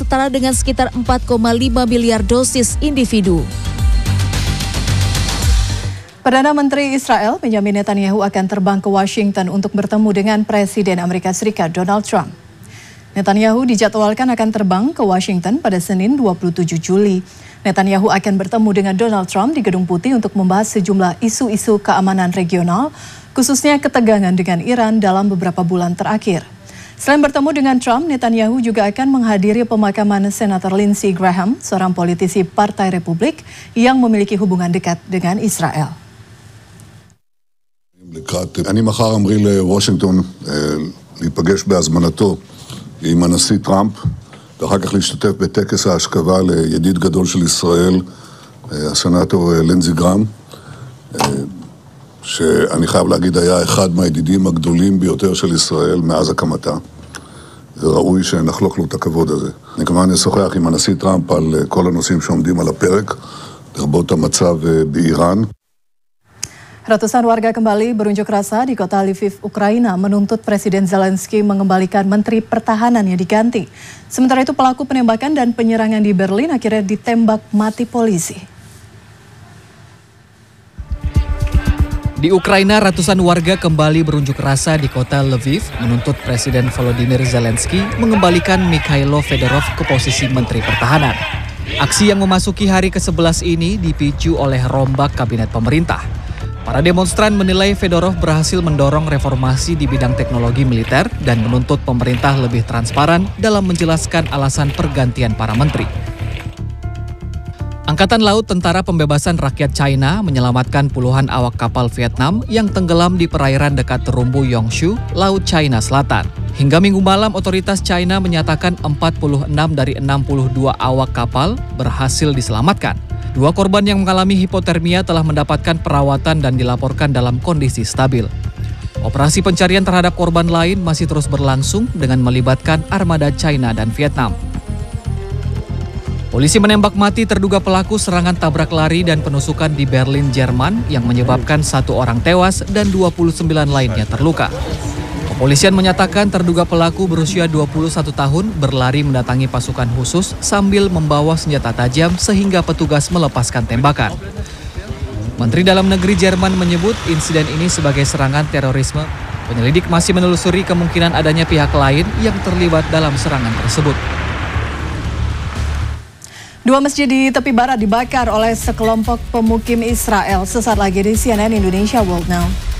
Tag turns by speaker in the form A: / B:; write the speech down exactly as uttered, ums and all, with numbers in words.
A: setara dengan sekitar empat koma lima miliar dosis individu.
B: Perdana Menteri Israel Benjamin Netanyahu akan terbang ke Washington untuk bertemu dengan Presiden Amerika Serikat Donald Trump. Netanyahu dijadwalkan akan terbang ke Washington pada Senin dua puluh tujuh Juli. Netanyahu akan bertemu dengan Donald Trump di Gedung Putih untuk membahas sejumlah isu-isu keamanan regional, khususnya ketegangan dengan Iran dalam beberapa bulan terakhir. Selain bertemu dengan Trump, Netanyahu juga akan menghadiri pemakaman Senator Lindsey Graham, seorang politisi Partai Republik yang memiliki hubungan dekat dengan Israel.
C: אני מחר אמריא לוושינגטון להיפגש בהזמנתו עם הנשיא טראמפ ואחר כך להשתתף בטקס ההשכבה לידיד גדול של ישראל, הסנאטור לינדזי גרהם, שאני חייב להגיד היה אחד מהידידים הגדולים ביותר של ישראל מאז הקמתה. זה ראוי שנחלוק לו את הכבוד הזה. אני כמובן אשוחח עם הנשיא טראמפ על כל הנושאים שעומדים על הפרק, לרבות המצב באיראן.
B: Ratusan warga kembali berunjuk rasa di kota Lviv, Ukraina, menuntut Presiden Zelensky mengembalikan Menteri Pertahanan yang diganti. Sementara itu pelaku penembakan dan penyerangan di Berlin akhirnya ditembak mati polisi.
D: Di Ukraina, ratusan warga kembali berunjuk rasa di kota Lviv menuntut Presiden Volodymyr Zelensky mengembalikan Mikhailo Fedorov ke posisi Menteri Pertahanan. Aksi yang memasuki hari ke sebelas ini dipicu oleh rombak kabinet pemerintah. Para demonstran menilai Fedorov berhasil mendorong reformasi di bidang teknologi militer dan menuntut pemerintah lebih transparan dalam menjelaskan alasan pergantian para menteri. Angkatan Laut Tentara Pembebasan Rakyat China menyelamatkan puluhan awak kapal Vietnam yang tenggelam di perairan dekat terumbu Yongshou, Laut China Selatan. Hingga minggu malam, otoritas China menyatakan empat puluh enam dari enam puluh dua awak kapal berhasil diselamatkan. Dua korban yang mengalami hipotermia telah mendapatkan perawatan dan dilaporkan dalam kondisi stabil. Operasi pencarian terhadap korban lain masih terus berlangsung dengan melibatkan armada China dan Vietnam. Polisi menembak mati terduga pelaku serangan tabrak lari dan penusukan di Berlin, Jerman yang menyebabkan satu orang tewas dan dua puluh sembilan lainnya terluka. Kepolisian menyatakan terduga pelaku berusia dua puluh satu tahun berlari mendatangi pasukan khusus sambil membawa senjata tajam sehingga petugas melepaskan tembakan. Menteri Dalam Negeri Jerman menyebut insiden ini sebagai serangan terorisme. Penyelidik masih menelusuri kemungkinan adanya pihak lain yang terlibat dalam serangan tersebut.
B: Dua masjid di tepi barat dibakar oleh sekelompok pemukim Israel. Sesaat lagi di C N N Indonesia World Now.